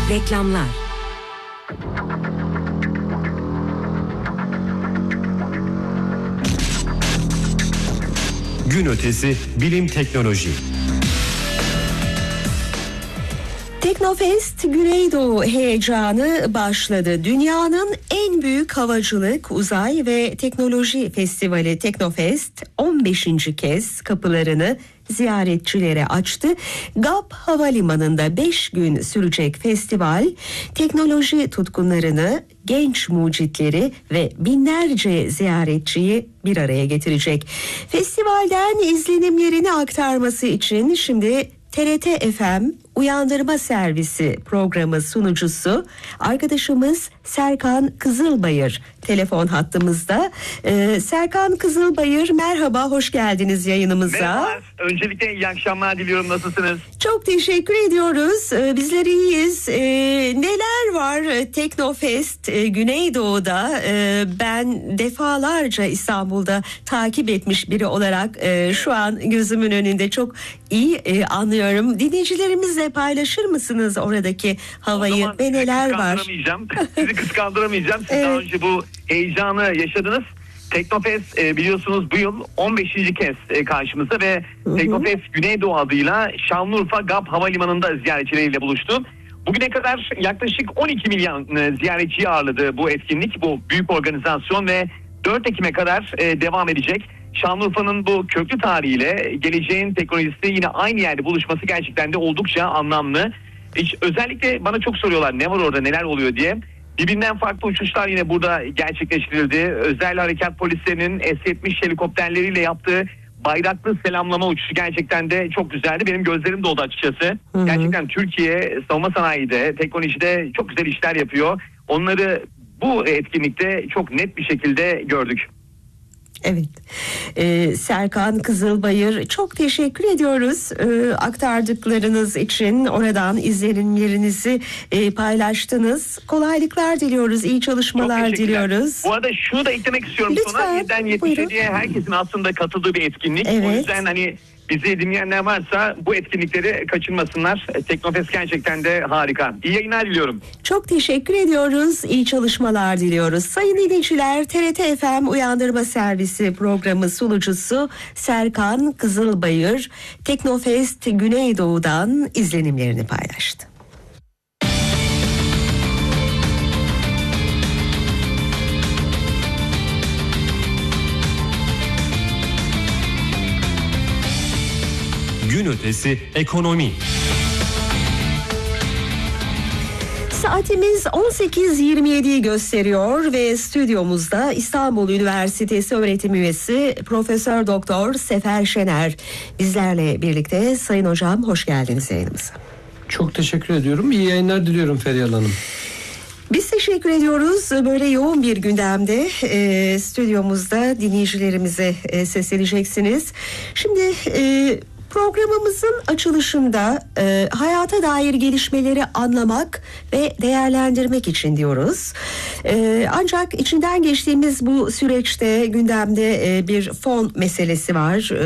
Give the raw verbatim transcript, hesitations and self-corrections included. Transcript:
Reklamlar. Gün ötesi bilim teknoloji. Teknofest Güneydoğu heyecanı başladı. Dünyanın en büyük havacılık, uzay ve teknoloji festivali Teknofest on beşinci kez kapılarını ziyaretçilere açtı. Gap Havalimanı'nda beş gün sürecek festival, teknoloji tutkunlarını, genç mucitleri ve binlerce ziyaretçiyi bir araya getirecek. Festivalden izlenimlerini aktarması için şimdi T R T F M Uyandırma Servisi programı sunucusu arkadaşımız Serkan Kızılbayır telefon hattımızda. Ee, Serkan Kızılbayır, merhaba, hoş geldiniz yayınımıza. Merhaba, öncelikle iyi akşamlar diliyorum, nasılsınız? Çok teşekkür ediyoruz, ee, bizler iyiyiz. Ee, neler var Teknofest e, Güneydoğu'da? Ee, ben defalarca İstanbul'da takip etmiş biri olarak e, şu an gözümün önünde çok iyi e, anlıyorum. Dinleyicilerimizle paylaşır mısınız oradaki havayı ve neler var? Sizi kıskandıramayacağım. Siz Evet. daha önce bu heyecanı yaşadınız. Teknofest e, biliyorsunuz bu yıl on beşinci kez e, karşımızda ve hı hı. Teknofest Güneydoğu adıyla Şanlıurfa Gap Havalimanı'nda ziyaretçileriyle buluştu. Bugüne kadar yaklaşık on iki milyon e, ziyaretçiyi ağırladı bu etkinlik, bu büyük organizasyon ve dört Ekim'e kadar e, devam edecek. Şanlıurfa'nın bu köklü tarihiyle geleceğin teknolojisi yine aynı yerde buluşması gerçekten de oldukça anlamlı. Hiç, özellikle bana çok soruyorlar ne var orada, neler oluyor diye. Birbirinden farklı uçuşlar yine burada gerçekleştirildi. Özel harekat polislerinin S yetmiş helikopterleriyle yaptığı bayraklı selamlama uçuşu gerçekten de çok güzeldi. Benim gözlerim doldu açıkçası. Hı hı. Gerçekten Türkiye savunma sanayide, teknolojide çok güzel işler yapıyor. Onları bu etkinlikte çok net bir şekilde gördük. Evet, ee, Serkan Kızılbayır, çok teşekkür ediyoruz ee, aktardıklarınız için. Oradan izlenimlerinizi e, paylaştınız. Kolaylıklar diliyoruz, iyi çalışmalar diliyoruz. Bu arada şunu da eklemek istiyorum. Lütfen, sonra. yediden yetmiş yediye herkesin aslında katıldığı bir etkinlik. Evet. O yüzden hani bizi dinleyenler varsa bu etkinlikleri kaçırmasınlar. Teknofest gerçekten de harika. İyi yayınlar diliyorum. Çok teşekkür ediyoruz. İyi çalışmalar diliyoruz. Sayın dinleyiciler, T R T F M Uyandırma Servisi programı sunucusu Serkan Kızılbayır Teknofest Güneydoğu'dan izlenimlerini paylaştı. Gün ötesi ekonomi. Saatimiz on sekiz yirmi yediyi gösteriyor ve stüdyomuzda İstanbul Üniversitesi öğretim üyesi Profesör Doktor Sefer Şener bizlerle birlikte. Sayın hocam, hoş geldiniz yayınımıza. Çok teşekkür ediyorum. İyi yayınlar diliyorum Feryal Hanım. Biz teşekkür ediyoruz. Böyle yoğun bir gündemde e, stüdyomuzda dinleyicilerimize e, sesleneceksiniz. Şimdi e, programımızın açılışında e, hayata dair gelişmeleri anlamak ve değerlendirmek için diyoruz. E, ancak içinden geçtiğimiz bu süreçte gündemde e, bir fon meselesi var.